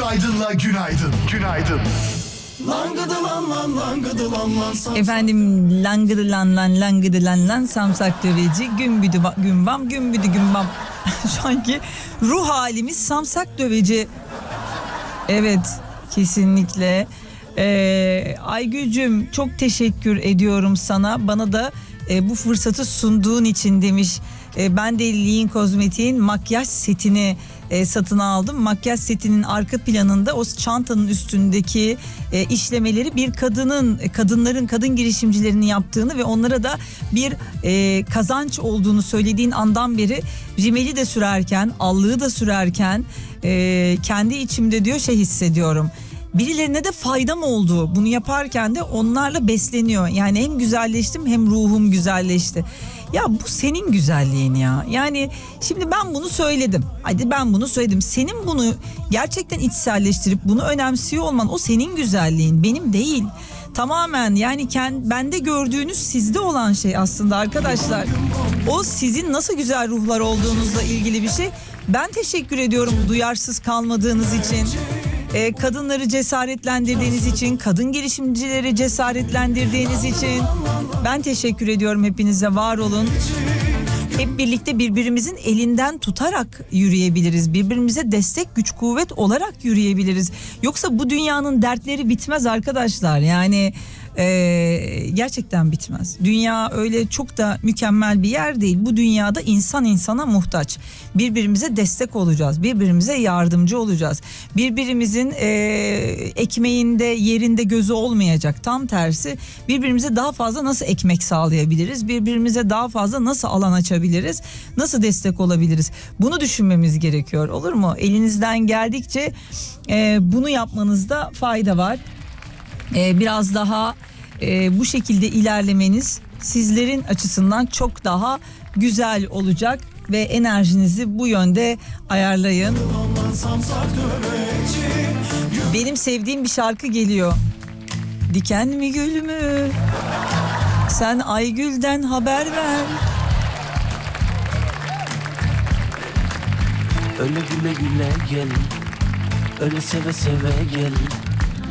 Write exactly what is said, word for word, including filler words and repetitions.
Günaydın'la günaydın. Günaydın. Langıdı lan lan langıdı lan lan samsak. Efendim langıdı lan lan langıdı lan lan samsak döveci gümbüdü ba- gümbam gümbüdü gümbam. Şu anki ruh halimiz samsak döveci. Evet, kesinlikle. Ee, Aygül'cüm çok teşekkür ediyorum sana. Bana da e, bu fırsatı sunduğun için demiş. E, ben de Lean Kozmetik'in makyaj setini e, satın aldım. Makyaj setinin arka planında o çantanın üstündeki e, işlemeleri bir kadının, kadınların, kadın girişimcilerinin yaptığını ve onlara da bir e, kazanç olduğunu söylediğin andan beri rimeli de sürerken, allığı da sürerken e, kendi içimde diyor şey hissediyorum. Birilerine de faydam oldu. Bunu yaparken de onlarla besleniyor. Yani hem güzelleştim hem ruhum güzelleşti. Ya bu senin güzelliğin ya. Yani şimdi ben bunu söyledim. Hadi ben bunu söyledim. Senin bunu gerçekten içselleştirip bunu önemsiyor olman o senin güzelliğin. Benim değil. Tamamen yani kend, bende gördüğünüz sizde olan şey aslında arkadaşlar. O sizin nasıl güzel ruhlar olduğunuzla ilgili bir şey. Ben teşekkür ediyorum duyarsız kalmadığınız için. Ee, kadınları cesaretlendirdiğiniz için, kadın girişimcileri cesaretlendirdiğiniz için ben teşekkür ediyorum hepinize, var olun. Hep birlikte birbirimizin elinden tutarak yürüyebiliriz. Birbirimize destek, güç, kuvvet olarak yürüyebiliriz. Yoksa bu dünyanın dertleri bitmez arkadaşlar. Yani e, gerçekten bitmez. Dünya öyle çok da mükemmel bir yer değil. Bu dünyada insan insana muhtaç. Birbirimize destek olacağız. Birbirimize yardımcı olacağız. Birbirimizin e, ekmeğinde, yerinde gözü olmayacak. Tam tersi, birbirimize daha fazla nasıl ekmek sağlayabiliriz? Birbirimize daha fazla nasıl alan açabiliriz? Nasıl destek olabiliriz? Bunu düşünmemiz gerekiyor. Olur mu? Elinizden geldikçe e, bunu yapmanızda fayda var. E, biraz daha e, bu şekilde ilerlemeniz sizlerin açısından çok daha güzel olacak ve enerjinizi bu yönde ayarlayın. Benim sevdiğim bir şarkı geliyor. Diken mi gül mü? Sen Aygül'den haber ver. Öyle güle güle gel, öyle seve seve gel.